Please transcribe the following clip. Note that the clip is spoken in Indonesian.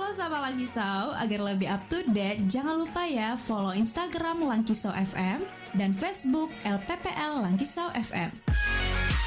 Halo Sobat Langkisau, agar lebih up to date, jangan lupa ya follow Instagram Langkisau FM dan Facebook LPPL Langkisau FM.